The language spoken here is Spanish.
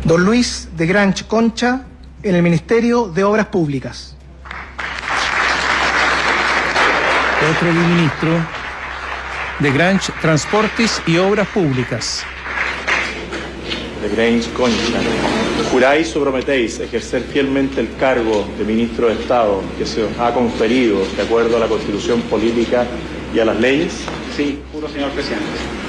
Don Luis de Granch Concha, en el Ministerio de Obras Públicas. Otro ministro de Granch, Transportes y Obras Públicas. De Granch Concha. ¿Juráis o prometéis ejercer fielmente el cargo de ministro de Estado que se os ha conferido de acuerdo a la Constitución política y a las leyes? Sí, juro, señor presidente.